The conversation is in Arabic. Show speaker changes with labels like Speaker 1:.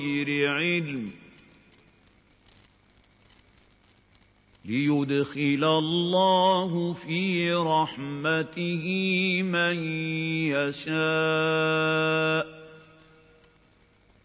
Speaker 1: بِغَيْرِ عِلْمٍ لِيُدْخِلَ اللَّهُ فِي رَحْمَتِهِ مَن يَشَاءُ